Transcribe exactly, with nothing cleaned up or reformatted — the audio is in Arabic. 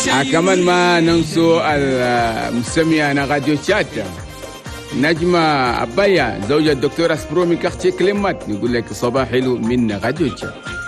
آه كمان ما ننسوا المستمع أنا راديو تشات نجمة أبايا زوجة الدكتور أسبرومي كاختي كلمات نقول لك صباح حلو من راديو تشات.